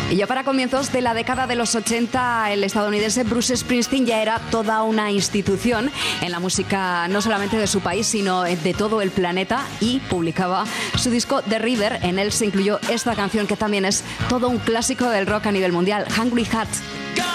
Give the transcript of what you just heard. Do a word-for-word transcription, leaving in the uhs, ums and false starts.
Y ya para comienzos de la década de los ochenta, el estadounidense Bruce Springsteen ya era toda una institución en la música, no solamente de su país, sino de todo el planeta, y publicaba su disco The River. En él se incluyó esta canción que también es todo un clásico del rock a nivel mundial, Hungry Heart.